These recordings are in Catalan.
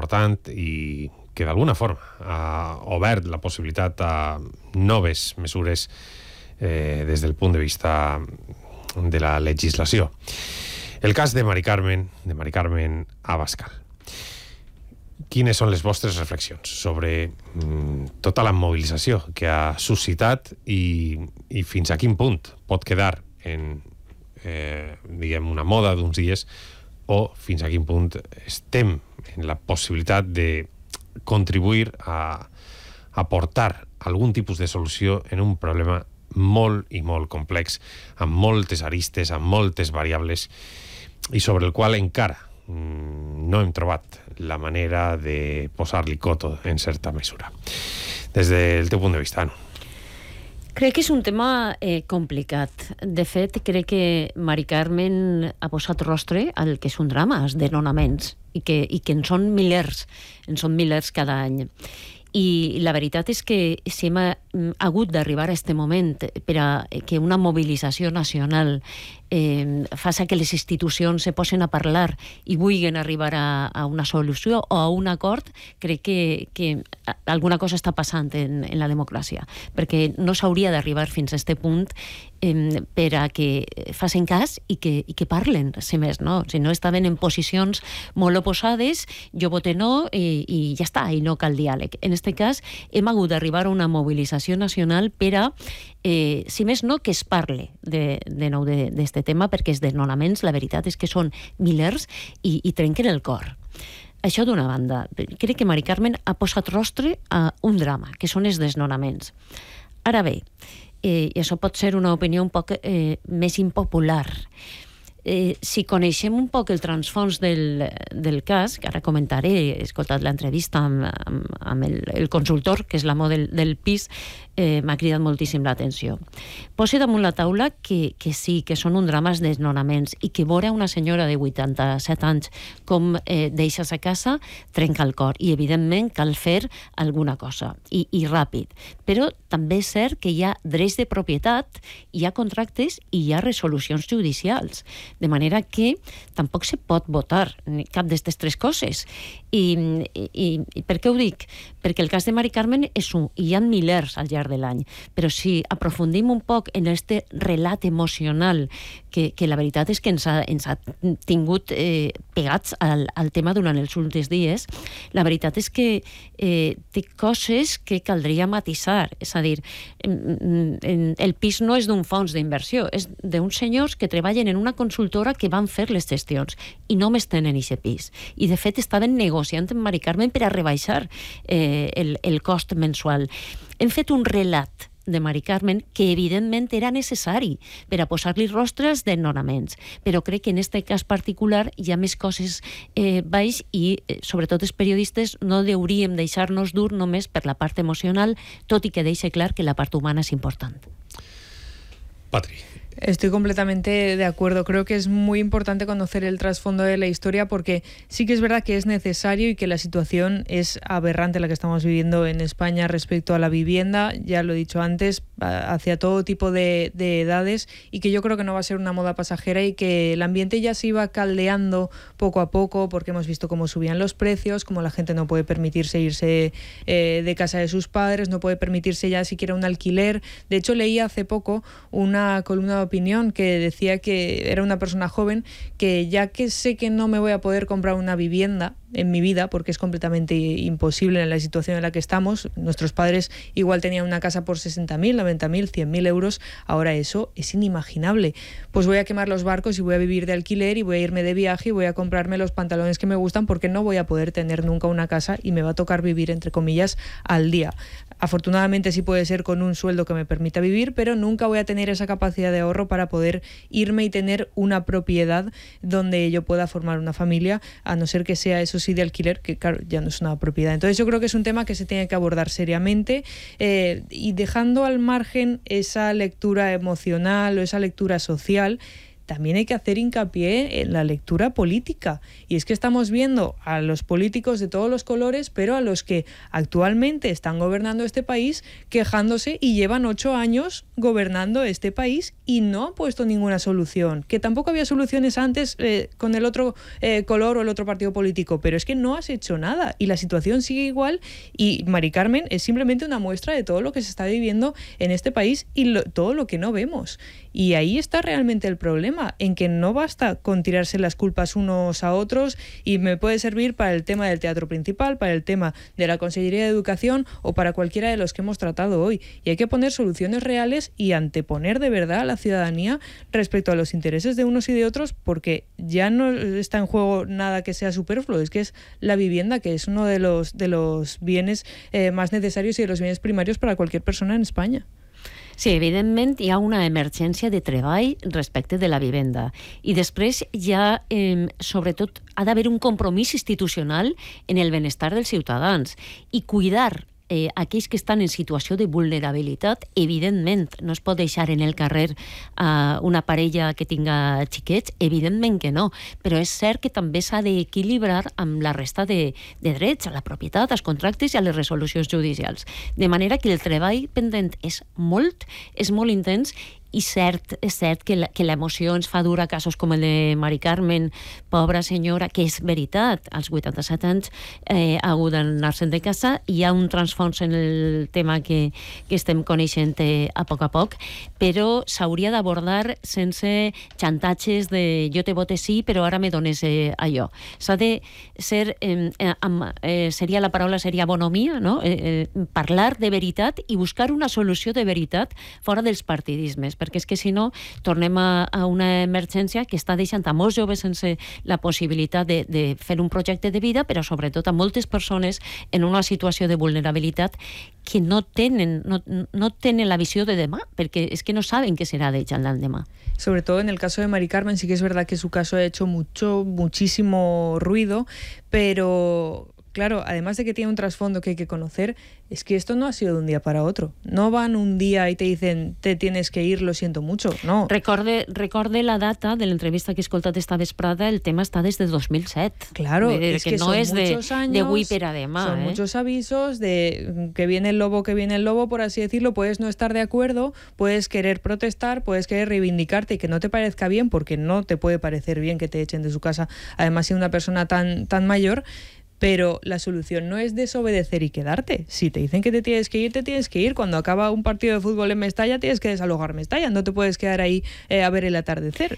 important i que d'alguna forma ha obert la possibilitat a noves mesures des del punt de vista de la legislació. El cas de Mari Carmen Abascal. Quines són les vostres reflexions sobre tota la mobilització que ha suscitat i fins a quin punt pot quedar en diguem una moda d'uns dies o fins a quin punt estem en la possibilitat de contribuir a aportar algun tipus de solució en un problema molt i molt complex, amb moltes aristes, amb moltes variables i sobre el qual encara no hem trobat la manera de posar-li coto en certa mesura. Des del teu punt de vista, Anu. Crec que és un tema complicat. De fet, crec que Mari Carmen ha posat rostre al que és un drama, els desnonaments, i que en són milers cada any. I la veritat és que si hem hagut d'arribar a aquest moment per a que una mobilització nacional faci que les institucions se posen a parlar i vulguin arribar a una solució o a un acord, crec que alguna cosa està passant en la democràcia, perquè no s'hauria d'arribar fins a aquest punt per a que facin cas i que parlen, si més, no? Si no estaven en posicions molt oposades, jo vote no i ja està, i no cal diàleg. En aquest cas, hem hagut d'arribar a una mobilització nacional per a, si més no, que es parle de nou d'aquest tema, perquè els desnonaments, la veritat és que són milers i trenquen el cor. Això d'una banda. Crec que Mari Carmen ha posat rostre a un drama, que són els desnonaments. Ara bé, i això pot ser una opinió un poc més impopular. Si coneixem un poc el transfons del cas, que ara comentaré, he escoltat l'entrevista amb el consultor, que és l'amo del pis, m'ha cridat moltíssim l'atenció. Posi damunt la taula que sí, que són un drama els desnonaments i que veure una senyora de 87 anys com deixa sa casa trenca el cor i evidentment cal fer alguna cosa i ràpid. Però també és cert que hi ha drets de propietat, hi ha contractes i hi ha resolucions judicials. De manera que tampoc se pot votar cap d'aquestes tres coses. I per què ho dic? Perquè el cas de Mari Carmen és un, i hi ha milers al llarg de l'any, però si aprofundim un poc en aquest relat emocional que la veritat és que ens ha tingut pegats al tema durant els últims dies, la veritat és que té coses que caldria matisar. És a dir, el pis no és d'un fons d'inversió, és d'uns senyors que treballen en una consultora que van fer les gestions i només tenen aquest pis. I de fet estaven negociant amb Mari Carmen per a rebaixar el cost mensual. Hem fet un relat de Mari Carmen que evidentment era necessari per a posar-li rostre als desnonaments, però crec que en aquest cas particular hi ha més coses baix i sobretot els periodistes no hauríem deixar-nos dur només per la part emocional, tot i que deixa clar que la part humana és important. Patri. Estoy completamente de acuerdo. Creo que es muy importante conocer el trasfondo de la historia porque sí que es verdad que es necesario y que la situación es aberrante la que estamos viviendo en España respecto a la vivienda, ya lo he dicho antes, hacia todo tipo de edades, y que yo creo que no va a ser una moda pasajera y que el ambiente ya se iba caldeando poco a poco porque hemos visto cómo subían los precios, cómo la gente no puede permitirse irse de casa de sus padres, no puede permitirse ya siquiera un alquiler. De hecho, leí hace poco una columna de opinión que decía que era una persona joven que ya que sé que no me voy a poder comprar una vivienda en mi vida porque es completamente imposible en la situación en la que estamos, nuestros padres igual tenían una casa por 60.000, 90.000, 100.000 euros, ahora eso es inimaginable. Pues voy a quemar los barcos y voy a vivir de alquiler y voy a irme de viaje y voy a comprarme los pantalones que me gustan porque no voy a poder tener nunca una casa y me va a tocar vivir, entre comillas, al día. Afortunadamente sí puede ser con un sueldo que me permita vivir, pero nunca voy a tener esa capacidad de ahorro para poder irme y tener una propiedad donde yo pueda formar una familia, a no ser que sea eso sí de alquiler, que claro, ya no es una propiedad. Entonces yo creo que es un tema que se tiene que abordar seriamente y dejando al margen esa lectura emocional o esa lectura social. también hay que hacer hincapié en la lectura política. Y es que estamos viendo a los políticos de todos los colores, pero a los que actualmente están gobernando este país quejándose y llevan 8 años gobernando este país y no han puesto ninguna solución. Que tampoco había soluciones antes con el otro color o el otro partido político, pero es que no has hecho nada y la situación sigue igual. Y Mari Carmen es simplemente una muestra de todo lo que se está viviendo en este país y todo lo que no vemos. Y ahí está realmente el problema, en que no basta con tirarse las culpas unos a otros, y me puede servir para el tema del teatro principal, para el tema de la Consellería de Educación o para cualquiera de los que hemos tratado hoy. Y hay que poner soluciones reales y anteponer de verdad a la ciudadanía respecto a los intereses de unos y de otros, porque ya no está en juego nada que sea superfluo, es que es la vivienda, que es uno de los bienes más necesarios y de los bienes primarios para cualquier persona en España. Sí, evidentment hi ha una emergència de treball respecte de la vivenda i després hi ha, sobretot, ha d'haver un compromís institucional en el benestar dels ciutadans i cuidar aquells que estan en situació de vulnerabilitat. Evidentment, no es pot deixar en el carrer una parella que tinga xiquets, evidentment que no, però és cert que també s'ha d'equilibrar amb la resta de drets, a la propietat, als contractes i a les resolucions judicials. De manera que el treball pendent és molt intens. I és cert que l'emoció ens fa dur a casos com el de Mari Carmen, pobra senyora, que és veritat, als 87 anys ha hagut d'anar-se'n de casa. Hi ha un transfons en el tema que estem coneixent a poc, però s'hauria d'abordar sense xantatges de jo te vote sí, però ara me dones allò. S'ha de ser, la paraula seria bonomia, no? Parlar de veritat i buscar una solució de veritat fora dels partidismes, perquè és que si no tornem a una emergència que està deixant a molts joves sense la possibilitat de fer un projecte de vida, però sobretot a moltes persones en una situació de vulnerabilitat que no tenen la visió de demà, perquè és que no saben què serà d'ells l'endemà. Sobre todo en el caso de Mari Carmen, sí que es verdad que su caso ha hecho muchísimo ruido, pero claro, además de que tiene un trasfondo que hay que conocer, es que esto no ha sido de un día para otro. No van un día y te dicen te tienes que ir, lo siento mucho, no. Recorde la data de l'entrevista que he escoltat esta vesprada, el tema està des de 2007. Claro, es que no son és muchos años, d'avui per a demà. Son muchos avisos de que viene el lobo, por así decirlo. Puedes no estar de acuerdo, puedes querer protestar, puedes querer reivindicarte y que no te parezca bien, porque no te puede parecer bien que te echen de su casa, además siendo una persona tan mayor. Pero la solución no es desobedecer y quedarte. Si te dicen que te tienes que ir, te tienes que ir. Cuando acaba un partido de fútbol en Mestalla, tienes que desalojar Mestalla. No te puedes quedar ahí a ver el atardecer.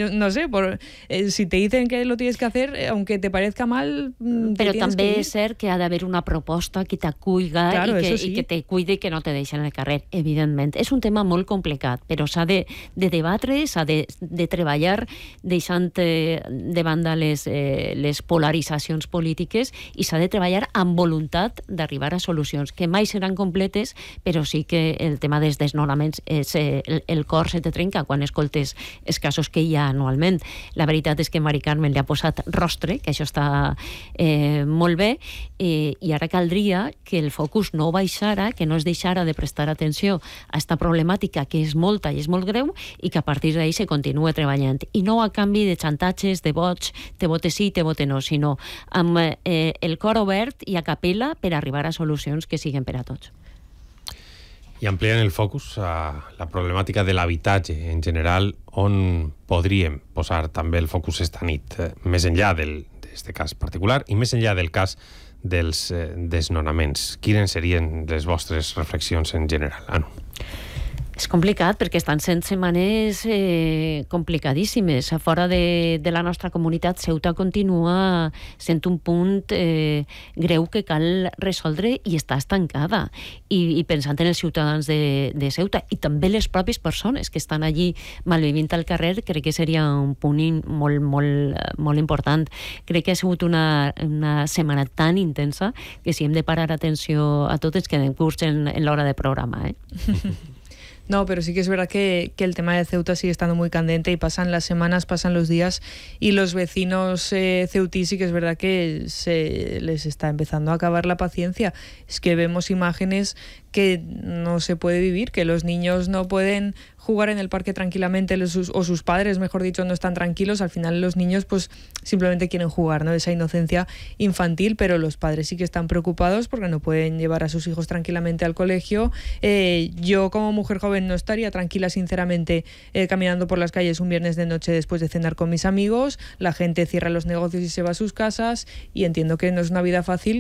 Si te dicen que lo tienes que hacer, aunque te parezca mal, però també és cert que ha d'haver una proposta que t'acuiga, claro, i que te cuide i que no te deixen al carrer, evidentment. És un tema molt complicat, però s'ha de debatre, s'ha de treballar deixant de banda les polaritzacions polítiques, i s'ha de treballar amb voluntat d'arribar a solucions que mai seran completes, però sí que el tema dels desnonaments el cor se te trenca quan escoltes els casos que hi ha anualment. La veritat és que Mari Carmen li ha posat rostre, que això està molt bé, i ara caldria que el focus no baixara, que no es deixara de prestar atenció a aquesta problemàtica que és molta i és molt greu, i que a partir d'ahí se continue treballant, i no a canvi de xantatges, de vots, te vote sí, te vote no, sinó amb el cor obert i a capella per arribar a solucions que siguin per a tots. I ampliant el focus a la problemàtica de l'habitatge en general, on podríem posar també el focus esta nit, més enllà d'aquest cas particular i més enllà del cas dels desnonaments? Quines serien les vostres reflexions en general, Anu? És complicat perquè estan sent setmanes complicadíssimes. Fora de la nostra comunitat, Ceuta continua sent un punt greu que cal resoldre i està estancada. I pensant en els ciutadans de Ceuta i també les pròpies persones que estan allí malvivint al carrer, crec que seria un punt molt important. Crec que ha sigut una setmana tan intensa que si hem de parar atenció a tot ens quedem curts en l'hora de programa. No, pero sí que es verdad que el tema de Ceuta sigue estando muy candente y pasan las semanas, pasan los días y los vecinos ceutí sí que es verdad que se les está empezando a acabar la paciencia. Es que vemos imágenes que no se puede vivir, que los niños no pueden jugar en el parque tranquilamente o sus padres, mejor dicho, no están tranquilos. Al final los niños pues simplemente quieren jugar, ¿no? Esa inocencia infantil, pero los padres sí que están preocupados porque no pueden llevar a sus hijos tranquilamente al colegio. Yo como mujer joven no estaría tranquila, sinceramente, caminando por las calles un viernes de noche después de cenar con mis amigos. La gente cierra los negocios y se va a sus casas, y entiendo que no es una vida fácil